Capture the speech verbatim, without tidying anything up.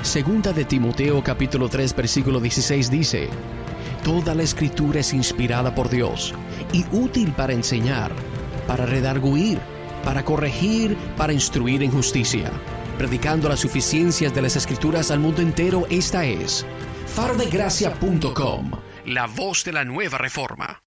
Segunda de Timoteo capítulo tres versículo dieciséis dice: Toda la escritura es inspirada por Dios y útil para enseñar, para redarguir, para corregir, para instruir en justicia, predicando las suficiencias de las escrituras al mundo entero. Esta es faro de gracia punto com, la voz de la nueva reforma.